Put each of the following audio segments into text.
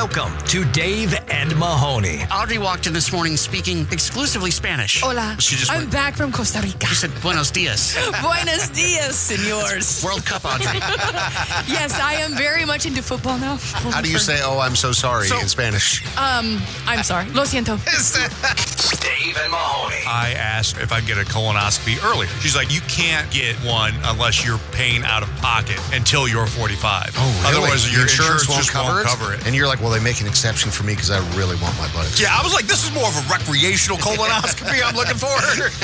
Welcome to Dave and Mahoney. Audrey walked in this morning speaking exclusively Spanish. Hola. I'm back from Costa Rica. She said, buenos dias. Buenos dias, senors. World Cup, Audrey. Yes, I am very much into football now. How do you say, oh, I'm so sorry in Spanish? I'm sorry. Lo siento. Dave and Mahoney. I asked if I'd get a colonoscopy earlier. She's like, you can't get one unless you're paying out of pocket until you're 45. Oh, really? Otherwise, your insurance won't just won't cover it. And you're like, well, they make an exception for me because I really want my buttocks. Yeah, I was like, this is more of a recreational colonoscopy I'm looking for.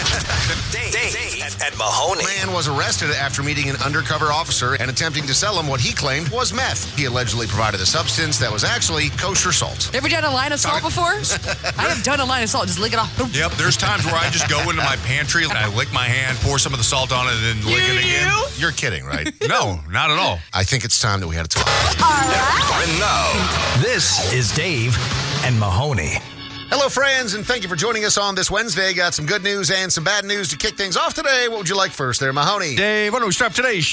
Dave and Mahoney. Man was arrested after meeting an undercover officer and attempting to sell him what he claimed was meth. He allegedly provided a substance that was actually kosher salt. Ever done a line of salt before? I have done a line of salt. Just lick it off. Yep, there's times where I just go into my pantry and I lick my hand, pour some of the salt on it, and then lick it again. You're kidding, right? No, not at all. I think it's time that we had a talk. And now, this is Dave and Mahoney. Hello, friends, and thank you for joining us on this Wednesday. Got some good news and some bad news to kick things off today. What would you like first there, Mahoney? Dave, why don't we start today's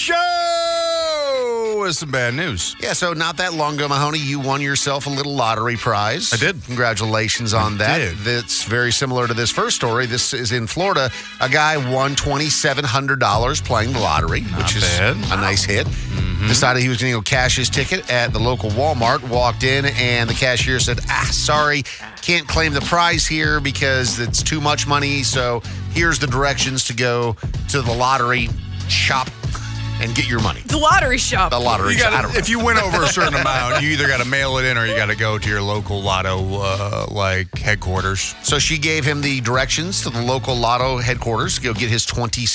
show with some bad news? Yeah, so not that long ago, Mahoney, you won yourself a little lottery prize. I did. Congratulations on that. did. That's very similar to this first story. This is in Florida. A guy won $2,700 playing the lottery, which is bad. a nice hit. Decided he was going to go cash his ticket at the local Walmart. Walked in, and the cashier said, sorry, can't claim the prize here because it's too much money. So here's the directions to go to the lottery shop and get your money. The lottery shop. The lottery shop. I don't know. If you win over a certain amount, you either got to mail it in or you got to go to your local lotto headquarters. So she gave him the directions to the local lotto headquarters to go get his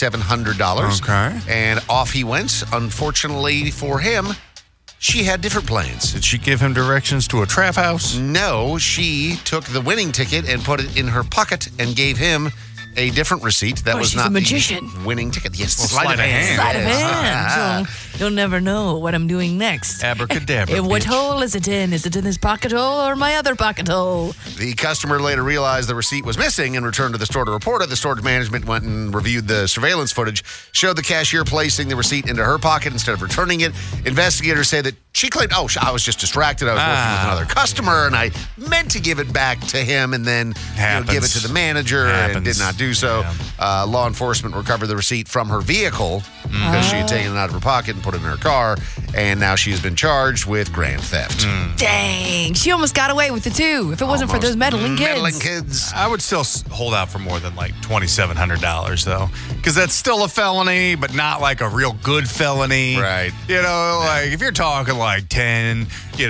$2,700. Okay. And off he went. Unfortunately for him, she had different plans. Did she give him directions to a trap house? No, she took the winning ticket and put it in her pocket and gave him a different receipt. That was she's not a magician. The winning ticket. Yes, Well, sleight of hand. Sleight of Yes. hand. You'll never know what I'm doing next. Abracadabra. What bitch. hole is it in? Is it in this pocket hole or my other pocket hole? The customer later realized the receipt was missing and returned to the store to report it. The store management went and reviewed the surveillance footage, showed the cashier placing the receipt into her pocket instead of returning it. Investigators say that she claimed, I was just distracted. I was working with another customer, and I meant to give it back to him and then give it to the manager and did not do so. Yeah. Law enforcement recovered the receipt from her vehicle because she had taken it out of her pocket and put it in her car, and now she has been charged with grand theft. Dang. She almost got away with it, too. If it wasn't for those meddling kids. Meddling kids. I would still hold out for more than like $2,700 though, because that's still a felony, but not like a real good felony. Right. You know, like if you're talking like 10,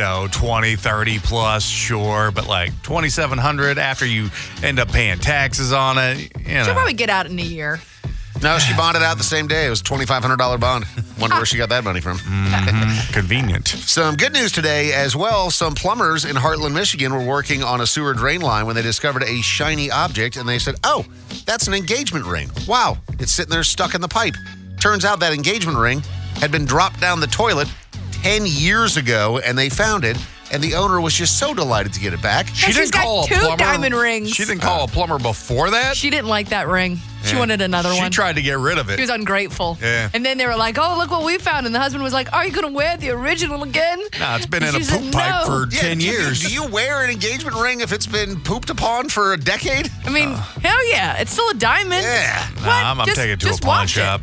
20, 30 plus, sure, but like $2,700 after you end up paying taxes on it, She'll probably get out in a year. No, she bonded out the same day. It was a $2,500 bond. Wonder where she got that money from. Convenient. Some good news today as well. Some plumbers in Heartland, Michigan were working on a sewer drain line when they discovered a shiny object, and they said, oh, that's an engagement ring. Wow, it's sitting there stuck in the pipe. Turns out that engagement ring had been dropped down the toilet 10 years ago, and they found it. And the owner was just so delighted to get it back. She's got two diamond rings. She didn't call a plumber before that? She didn't like that ring. She wanted another one. She tried to get rid of it. She was ungrateful. Yeah. And then they were like, oh, look what we found. And the husband was like, are you going to wear the original again? Nah, it's been in a She said, poop pipe "No." for 10 years. Do you wear an engagement ring if it's been pooped upon for a decade? I mean, hell yeah. It's still a diamond. Yeah. What? Nah, I'm taking it to a just pawn wash shop.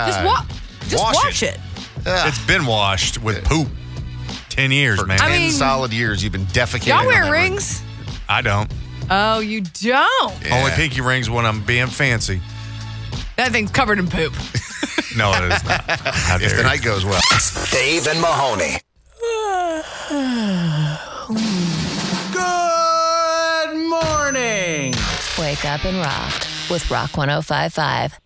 Just wash wash it. It's been washed with poop. 10 years, For man. 10 I mean, solid years, you've been defecating. Y'all on wear that ring. rings? I don't. Oh, you don't? Yeah. Only pinky rings when I'm being fancy. That thing's covered in poop. No, it is not. How If dare the you. night goes well. Dave and Mahoney. Good morning. Wake up and rock with Rock 105.5.